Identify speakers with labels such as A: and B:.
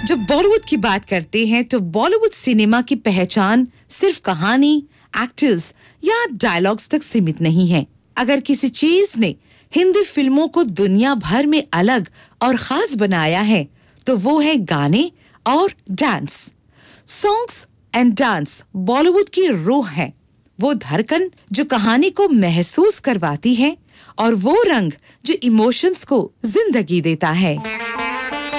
A: जब बॉलीवुड की बात करते हैं तो बॉलीवुड सिनेमा की पहचान सिर्फ कहानी, एक्टर्स या डायलॉग्स तक सीमित नहीं है। अगर किसी चीज ने हिंदी फिल्मों को दुनिया भर में अलग और खास बनाया है तो वो है गाने और dance. Songs and dance Bollywood की रूह है, वो धड़कन जो कहानी को महसूस करवाती है और वो रंग जो इमोशंस को जिंदगी देता है।